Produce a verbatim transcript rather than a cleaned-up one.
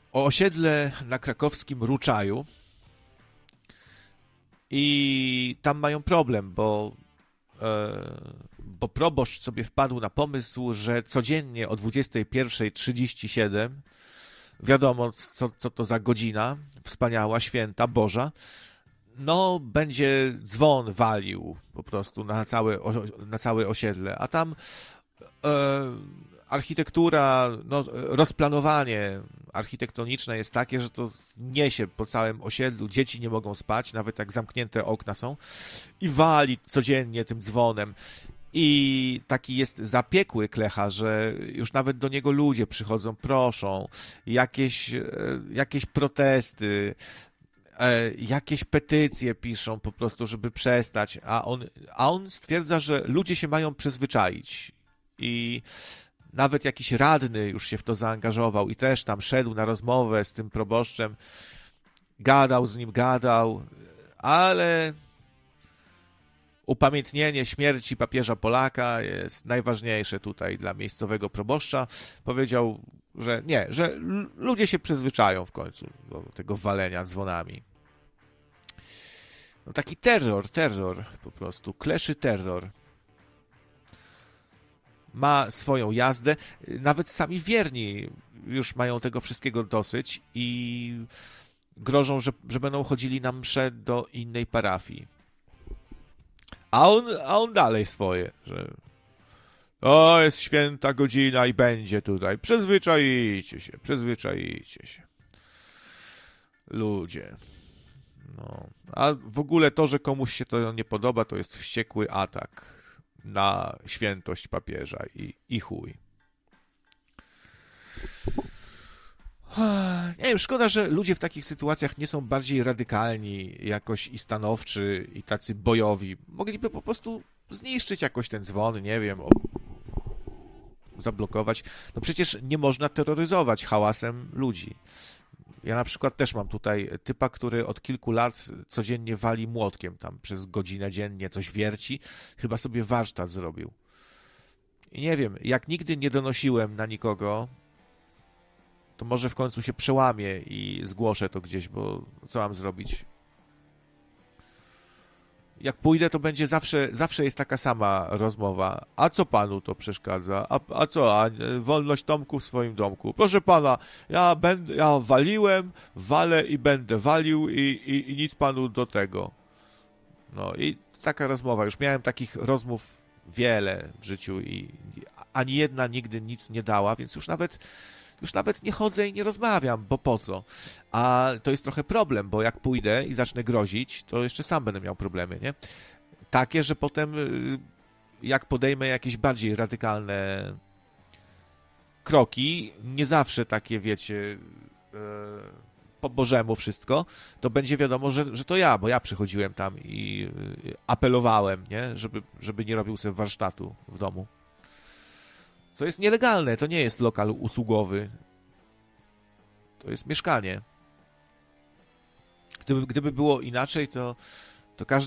o osiedle na krakowskim Ruczaju i tam mają problem, bo, e, bo proboszcz sobie wpadł na pomysł, że codziennie o dwudziesta pierwsza trzydzieści siedem, wiadomo co, co to za godzina, wspaniała, święta, Boża, no będzie dzwon walił po prostu na całe, na całe osiedle, a tam e, architektura, no, rozplanowanie architektoniczne jest takie, że to niesie po całym osiedlu, dzieci nie mogą spać, nawet jak zamknięte okna są, i wali codziennie tym dzwonem. I taki jest zapiekły klecha, że już nawet do niego ludzie przychodzą, proszą, jakieś, jakieś protesty, jakieś petycje piszą po prostu, żeby przestać, a on, a on stwierdza, że ludzie się mają przyzwyczaić i nawet jakiś radny już się w to zaangażował i też tam szedł na rozmowę z tym proboszczem, gadał z nim, gadał, ale upamiętnienie śmierci papieża Polaka jest najważniejsze tutaj dla miejscowego proboszcza. Powiedział, że nie, że ludzie się przyzwyczają w końcu do tego walenia dzwonami. No taki terror, terror po prostu, kleszy terror. Ma swoją jazdę. Nawet sami wierni już mają tego wszystkiego dosyć i grożą, że, że będą chodzili na mszę do innej parafii. A on, a on dalej swoje, że o, jest święta godzina i będzie tutaj. Przyzwyczajcie się, przyzwyczajcie się. Ludzie. No. A w ogóle to, że komuś się to nie podoba, to jest wściekły atak na świętość papieża i, i chuj. Nie wiem, szkoda, że ludzie w takich sytuacjach nie są bardziej radykalni jakoś i stanowczy i tacy bojowi. Mogliby po prostu zniszczyć jakoś ten dzwon, nie wiem, o... zablokować. No przecież nie można terroryzować hałasem ludzi. Ja na przykład też mam tutaj typa, który od kilku lat codziennie wali młotkiem tam przez godzinę dziennie, coś wierci. Chyba sobie warsztat zrobił. I nie wiem, jak nigdy nie donosiłem na nikogo, to może w końcu się przełamię i zgłoszę to gdzieś, bo co mam zrobić? Jak pójdę, to będzie zawsze, zawsze jest taka sama rozmowa. A co panu to przeszkadza? A, a co? A wolność Tomku w swoim domku? Proszę pana, ja będę, ja waliłem, walę i będę walił i, i, i nic panu do tego. No i taka rozmowa. Już miałem takich rozmów wiele w życiu i ani jedna nigdy nic nie dała, więc już nawet Już nawet nie chodzę i nie rozmawiam, bo po co? A to jest trochę problem, bo jak pójdę i zacznę grozić, to jeszcze sam będę miał problemy, nie? Takie, że potem jak podejmę jakieś bardziej radykalne kroki, nie zawsze takie, wiecie, po Bożemu wszystko, to będzie wiadomo, że, że to ja, bo ja przychodziłem tam i apelowałem, nie? Żeby, żeby nie robił sobie warsztatu w domu. Co jest nielegalne, to nie jest lokal usługowy. To jest mieszkanie. Gdyby, gdyby było inaczej, to, to każdy